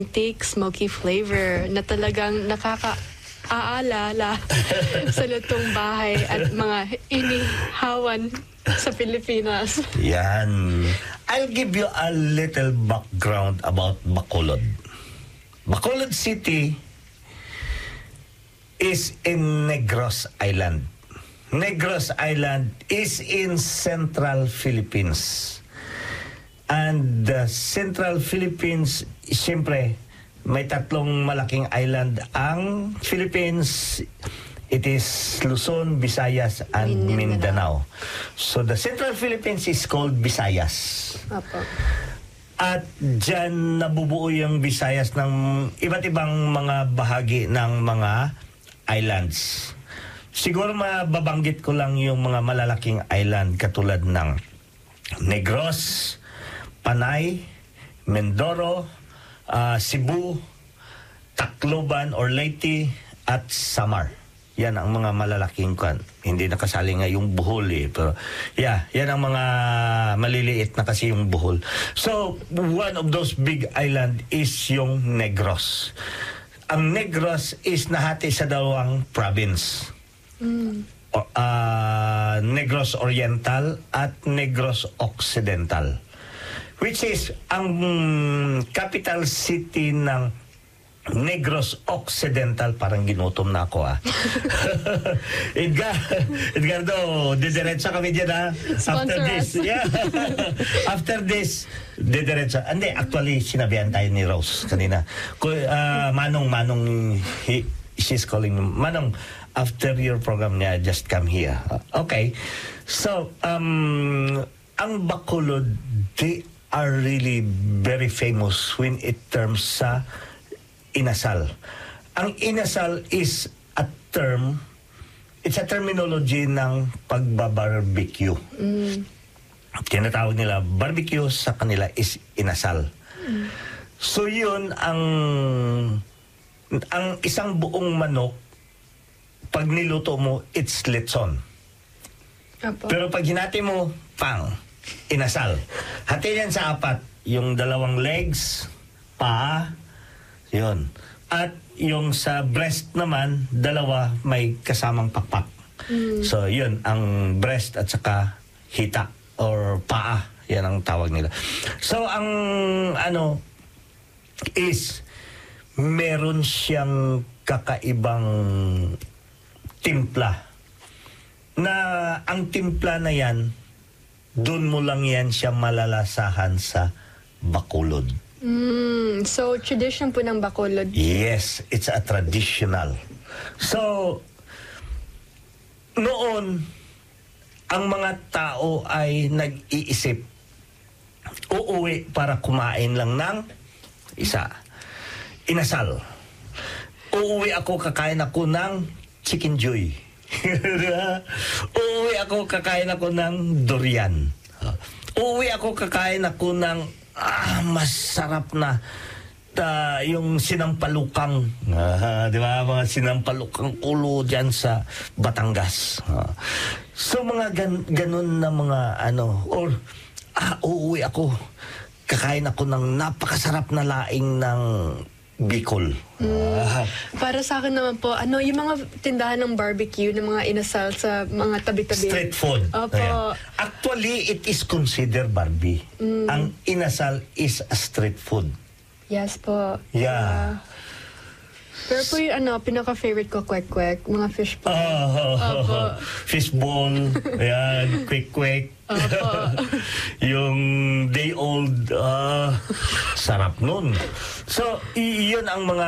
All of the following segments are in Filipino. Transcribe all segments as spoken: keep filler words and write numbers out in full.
thick, smoky flavor na talagang nakaka-aalala sa lutong bahay at mga inihawan sa Pilipinas. Yan. I'll give you a little background about Bacolod. Bacolod City is in Negros Island. Negros Island is in Central Philippines. And the Central Philippines, siyempre, may tatlong malaking island ang Philippines. It is Luzon, Visayas, and Mindanao. Mindanao. So the Central Philippines is called Visayas. Apo. At dyan nabubuo yung Visayas ng iba't ibang mga bahagi ng mga islands. Siguro mababanggit ko lang yung mga malalaking island katulad ng Negros, Panay, Mindoro, uh, Cebu, Tacloban or Leyte, at Samar. Yan ang mga malalaking kan. Hindi nakasali nga yung Bohol eh. Pero yeah, yan ang mga maliliit na kasi yung Bohol. So, one of those big island is yung Negros. Ang Negros is nahati sa dalawang province. Mm. O, uh, Negros Oriental at Negros Occidental. Which is ang capital city ng Negros Occidental. Parang ginutom na ako ah. Edgar, Edgardo, didiretsa kami dyan ah. After this. Yeah. After this, didiretsa. Hindi, actually, sinabihan tayo ni Rose kanina. Uh, Manong, Manong, he, she's calling me. Manong, after your program niya, just come here. Okay. So, um, ang Bacolod, they are really very famous when it terms sa inasal. Ang inasal is a term, it's a terminology ng pagbabarbecue. Mm. Tinatawag nila barbecue, sa kanila is inasal. Mm. So yun ang ang isang buong manok, pag niluto mo, it's lechon. Apo. Pero pag hinati mo, pang, inasal. Hati yan sa apat. Yung dalawang legs, paa, yun. At yung sa breast naman, dalawa may kasamang pakpak. Mm. So yun, ang breast at saka hita or paa. Yan ang tawag nila. So ang ano is meron siyang kakaibang timpla. Na ang timpla na yan, doon mo lang yan siya malalasahan sa Bacolod. Mm, so, tradition po ng Bacolod? Yes, it's a traditional. So, noon, ang mga tao ay nag-iisip, uuwi para kumain lang ng isa, inasal. Uuwi ako, kakain ako ng chicken joy. Uuwi ako, kakain ako ng durian. Uuwi ako, kakain ako ng ah, masarap na uh, yung sinampalukang, uh, di ba, mga sinampalukang ulo dyan sa Batangas. Uh, so mga gan ganun na mga ano, or ah, uuwi ako, kakain ako ng napakasarap na laing ng Bicol. Mm. Ah. Para sa akin naman po, ano yung mga tindahan ng barbecue, ng mga inasal sa mga tabi-tabi? Street food. Opo. Actually, it is considered Barbie. Mm. Ang inasal is a street food. Yes po. Yeah. Uh, pero po yung ano, pinaka-favorite ko, kwek-kwek, mga fishball. Oh, oh, oh. Fishball, ayan, kwek-kwek. Yung day old, uh, sarap nun. So, iyon ang mga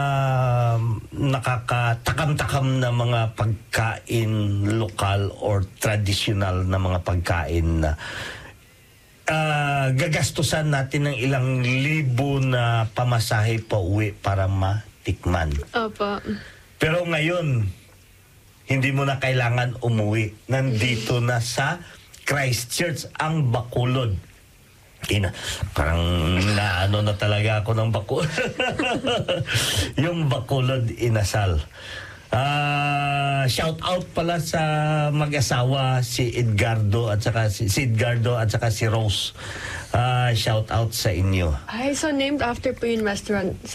nakakatakam-takam na mga pagkain lokal or traditional na mga pagkain na uh, gagastusan natin ng ilang libo na pamasahe pa uwi para matikman. Opo. Pero ngayon, hindi mo na kailangan umuwi. Nandito na sa Christchurch ang Bacolod. Ina, parang naano na talaga ako ng Bacolod. Yung Bacolod inasal. Uh, shout out pala sa mag-asawa si Edgardo at saka si, si Edgardo at saka si Rose. ah, shout out sa inyo. Ay, so named after po yung restaurant